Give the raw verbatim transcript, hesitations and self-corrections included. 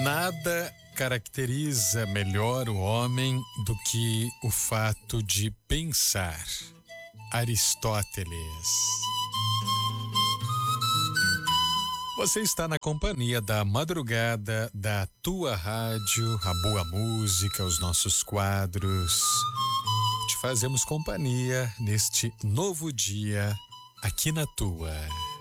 Nada caracteriza melhor o homem do que o fato de pensar. Aristóteles. Você está na companhia da madrugada, da tua rádio, a boa música, os nossos quadros. Te fazemos companhia neste novo dia aqui na tua.